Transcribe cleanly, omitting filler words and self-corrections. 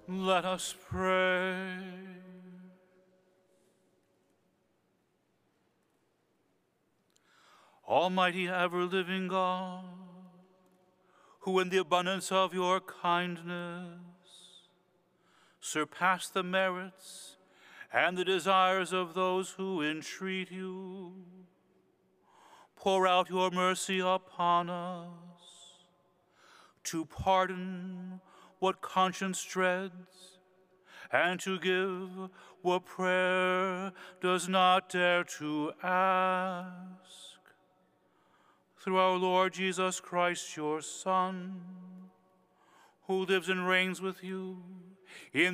Let us pray. Almighty ever-living God, who in the abundance of your kindness surpass the merits and the desires of those who entreat you, pour out your mercy upon us to pardon what conscience dreads and to give what prayer does not dare to ask. Through our Lord Jesus Christ, your Son, who lives and reigns with you in